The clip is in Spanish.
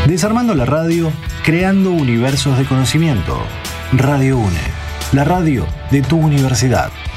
Desarmando la radio, creando universos de conocimiento. Radio UNE, la radio de tu universidad.